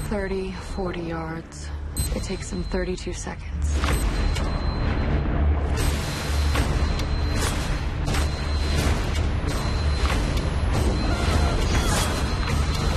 30, 40 yards. It takes them 32 seconds.